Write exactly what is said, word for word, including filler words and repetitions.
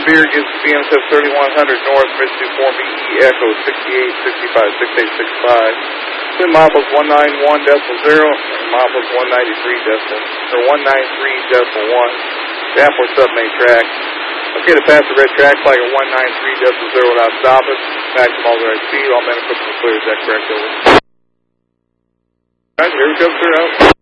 Beer gives B M S F thirty-one hundred North, Mississippi four B E Echo sixty-eight sixty-five sixty-eight sixty-five. Twin Mobiles one ninety-one decimal zero, and Mobiles one ninety-three decimal, or one ninety-three decimal one. Davenport submain track. Okay to pass the red track flag at one ninety-three decimal zero without stopping. Maximum authorized speed, all men equipment clear, is that correct, over? Alright, here we go, sir, out.